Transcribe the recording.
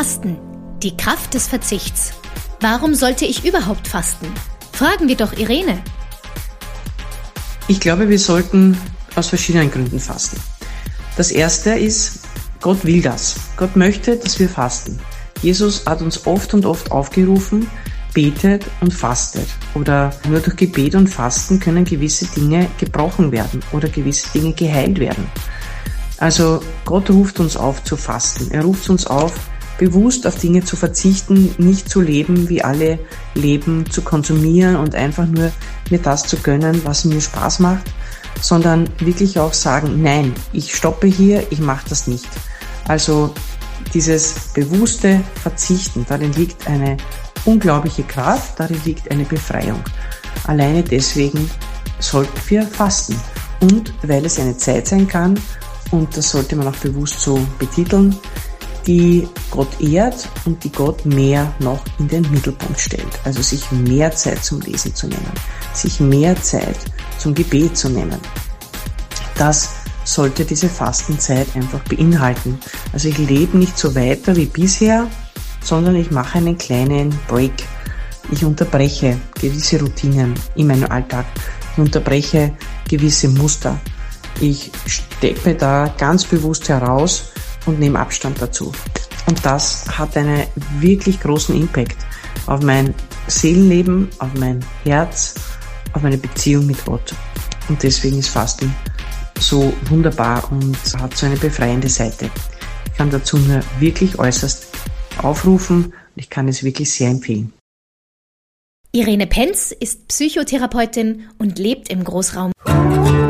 Fasten, die Kraft des Verzichts. Warum sollte ich überhaupt fasten? Fragen wir doch Irene. Ich glaube, wir sollten aus verschiedenen Gründen fasten. Das erste ist, Gott will das. Gott möchte, dass wir fasten. Jesus hat uns oft und oft aufgerufen, betet und fastet. Oder nur durch Gebet und Fasten können gewisse Dinge gebrochen werden oder gewisse Dinge geheilt werden. Also Gott ruft uns auf zu fasten. Er ruft uns auf, bewusst auf Dinge zu verzichten, nicht zu leben, wie alle leben, zu konsumieren und einfach nur mir das zu gönnen, was mir Spaß macht, sondern wirklich auch sagen, nein, ich stoppe hier, ich mache das nicht. Also dieses bewusste Verzichten, darin liegt eine unglaubliche Kraft, darin liegt eine Befreiung. Alleine deswegen sollten wir fasten. Und weil es eine Zeit sein kann, und das sollte man auch bewusst so betiteln, die Gott ehrt und die Gott mehr noch in den Mittelpunkt stellt. Also sich mehr Zeit zum Lesen zu nehmen, sich mehr Zeit zum Gebet zu nehmen. Das sollte diese Fastenzeit einfach beinhalten. Also ich lebe nicht so weiter wie bisher, sondern ich mache einen kleinen Break. Ich unterbreche gewisse Routinen in meinem Alltag. Ich unterbreche gewisse Muster. Ich steppe da ganz bewusst heraus und nehme Abstand dazu. Und das hat einen wirklich großen Impact auf mein Seelenleben, auf mein Herz, auf meine Beziehung mit Gott. Und deswegen ist Fasten so wunderbar und hat so eine befreiende Seite. Ich kann dazu nur wirklich äußerst aufrufen und ich kann es wirklich sehr empfehlen. Irene Penz ist Psychotherapeutin und lebt im Großraum